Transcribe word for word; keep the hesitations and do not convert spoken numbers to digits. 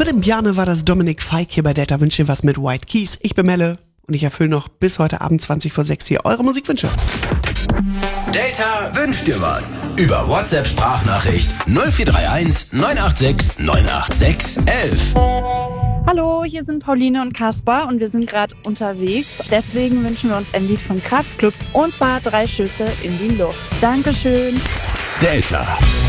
Für den Bjarne war das Dominik Feig hier bei Delta Wünsche was mit White Keys. Ich bin Melle und ich erfülle noch bis heute Abend zwanzig vor sechs hier eure Musikwünsche. Delta wünscht dir was. Über WhatsApp-Sprachnachricht null vier drei eins neun acht sechs neun acht sechs elf. Hallo, hier sind Pauline und Kaspar und wir sind gerade unterwegs. Deswegen wünschen wir uns ein Lied von Kraftklub und zwar drei Schüsse in die Luft. Dankeschön. Delta.